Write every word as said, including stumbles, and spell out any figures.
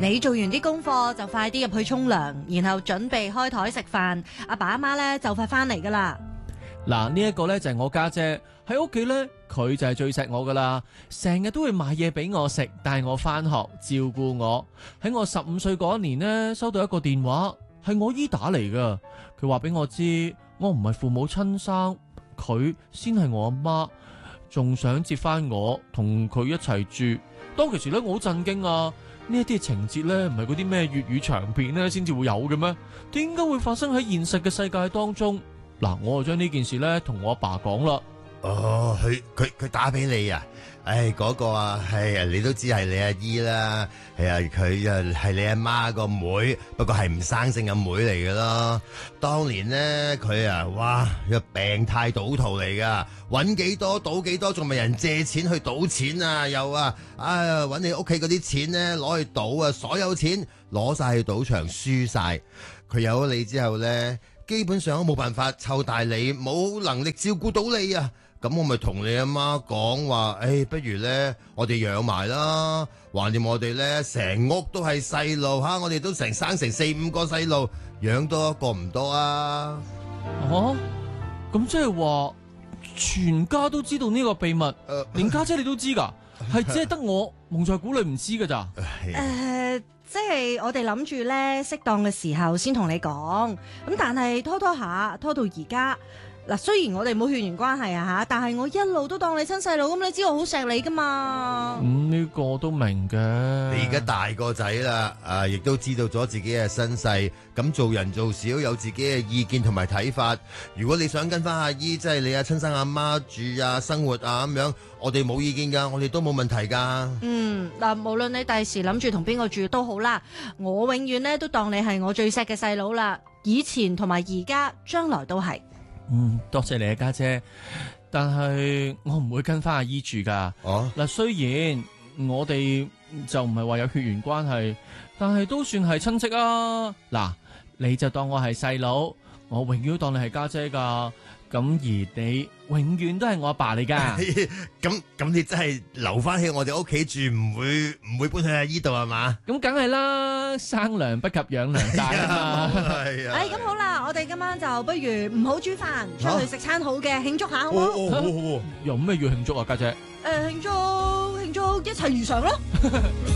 你做完啲功課就快啲入去沖涼，然後準備開台食飯。阿爸阿媽咧就快翻嚟噶啦。 嗱，呢一個咧就係我家姐喺屋企咧，佢就係最錫我噶啦，成日都會買嘢俾我食，帶我翻學，照顧我。喺我十五歲嗰一年呢，收到一個電話，係我姨打嚟噶，佢話俾我知我唔係父母親生，佢先係我阿媽，仲想接翻我同佢一齊住。當其時咧，我好震驚啊！呢一啲情節咧，唔係嗰啲咩粵語長片咧先至會有嘅咩？點解會發生喺現實嘅世界當中？嗱，我就將呢件事咧同我阿爸講啦。 哦，佢佢佢打俾你啊！唉，嗰、那個啊，係啊，你都知係你阿姨啦，係啊，佢啊係你阿媽個妹，不過係唔生性嘅妹嚟嘅咯。當年呢，佢啊，哇，個病態賭徒嚟噶，搵幾多賭幾多，仲問人借錢去賭錢啊，又啊，唉，搵你屋企嗰啲錢呢，攞去賭啊，所有錢攞晒去賭場輸晒。佢有咗你之後呢，基本上都冇辦法湊大你，冇能力照顧到你啊。咁我咪同你阿媽講話，誒，不如咧，我哋養埋啦，橫掂我哋咧成屋都係細路吓，我哋都成生成四五個細路，養多一個唔多啊？ 哦，咁即係話全家都知道呢個秘密，呃、連家姐你都知噶，係只係得我蒙在鼓裏唔知噶咋？ 誒、呃，即係我哋諗住咧，適當嘅時候先同你講，咁但係拖拖下，拖到而家。嗱，雖然我哋冇血緣關係啊吓，但係我一路都當你親細佬，咁你知我好錫你噶嘛？ 咁呢、嗯這個我都明嘅。 你而家大個仔啦，啊，亦都知道咗自己嘅身世，咁做人做事都有自己嘅意見同埋睇法。如果你想跟翻阿姨，即係你阿親生阿媽住啊、生活啊咁樣，我哋冇意見噶，我哋都冇問題噶。 嗯，嗱，無論你第時諗住同邊個住都好啦，我永遠咧都當你係我最錫嘅細佬啦。以前同埋而家，將來都係。 嗯，多謝你啊家姐，但係我唔會跟翻阿姨住噶。哦，嗱，雖然我哋就唔係話有血緣關係，但係都算係親戚啊。嗱，你就當我係細佬，我永遠都當你係家姐噶。咁而你永遠都係我阿爸嚟噶。 咁咁你真係留翻喺我哋屋企住，唔會唔會搬去阿姨度係嘛？ 咁梗係啦，生娘不及養娘大啊嘛。 係啊。哎，咁好啦，我哋今晚就不如唔好煮飯，出去食餐好嘅，慶祝下好唔好？ 哦哦哦哦， 有咩要慶祝啊，家姐？ 誒，慶祝慶祝一切如常咯。